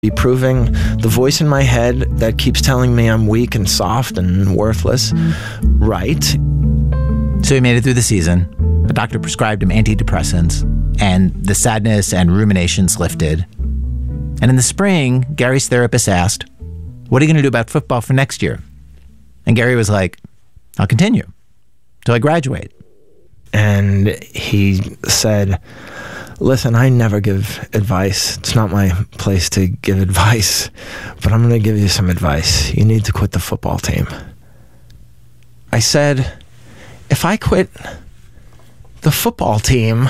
Be proving the voice in my head that keeps telling me I'm weak and soft and worthless right. So he made it through the season. A doctor prescribed him antidepressants, and the sadness and ruminations lifted. And in the spring, Gary's therapist asked, "What are you going to do about football for next year?" And Gary was like, "I'll continue till I graduate." And he said, "Listen, I never give advice. It's not my place to give advice, but I'm going to give you some advice. You need to quit the football team." I said, "If I quit the football team,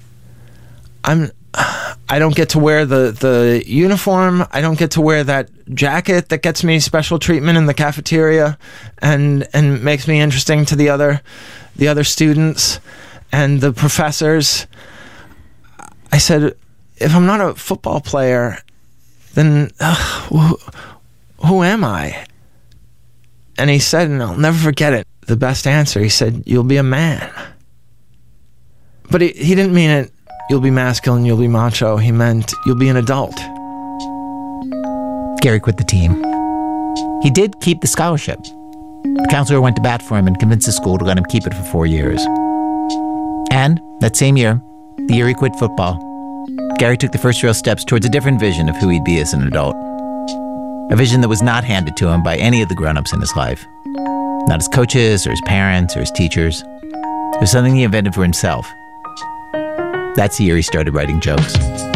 I don't get to wear the uniform. I don't get to wear that jacket that gets me special treatment in the cafeteria and makes me interesting to the other students and the professors." I said, "If I'm not a football player, then who am I?" And he said, and I'll never forget it, the best answer, he said, "You'll be a man." But he didn't mean it, you'll be masculine, you'll be macho. He meant you'll be an adult. Gary quit the team. He did keep the scholarship. The counselor went to bat for him and convinced the school to let him keep it for 4 years. And that same year, the year he quit football, Gary took the first real steps towards a different vision of who he'd be as an adult. A vision that was not handed to him by any of the grown-ups in his life. Not his coaches or his parents or his teachers. It was something he invented for himself. That's the year he started writing jokes.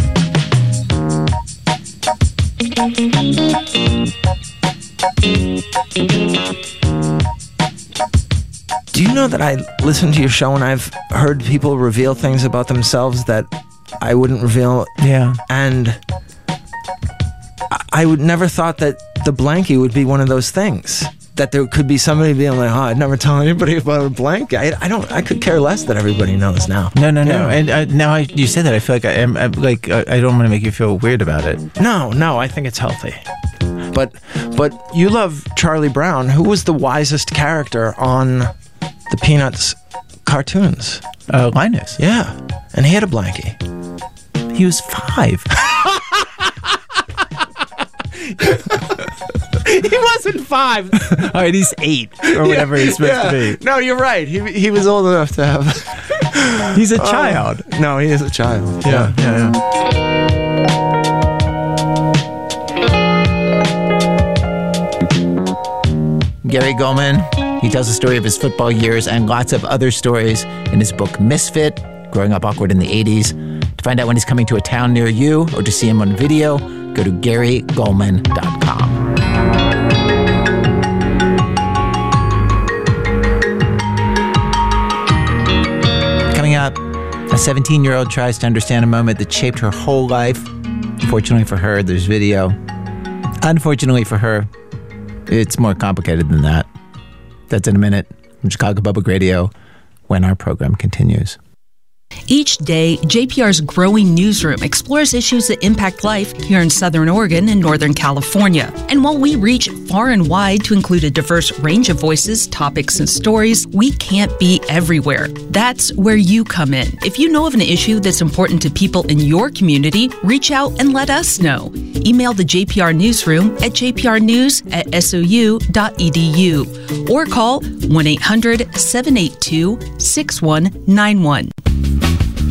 Do you know that I listen to your show and I've heard people reveal things about themselves that I wouldn't reveal? Yeah. And I would never thought that the blankie would be one of those things. That there could be somebody being like, "Oh, I'd never tell anybody about a blanket." I could care less that everybody knows now. No. And now you say that, I feel like I don't want to make you feel weird about it. No, I think it's healthy. But you love Charlie Brown. Who was the wisest character on the Peanuts cartoons? Linus. Yeah, and he had a blankie. He was 5. He wasn't 5. All right, he's 8 or whatever he's supposed to be. No, you're right. He was old enough to have. He's a child. No, he is a child. Yeah. Gary Gulman, he tells the story of his football years and lots of other stories in his book Misfit, Growing Up Awkward in the 80s. To find out when he's coming to a town near you or to see him on video, go to GaryGulman.com. Coming up, a 17-year-old tries to understand a moment that shaped her whole life. Fortunately for her, there's video. Unfortunately for her, it's more complicated than that. That's in a minute from Chicago Public Radio when our program continues. Each day, JPR's growing newsroom explores issues that impact life here in Southern Oregon and Northern California. And while we reach far and wide to include a diverse range of voices, topics, and stories, we can't be everywhere. That's where you come in. If you know of an issue that's important to people in your community, reach out and let us know. Email the JPR newsroom at jprnews@sou.edu or call 1-800-782-6191.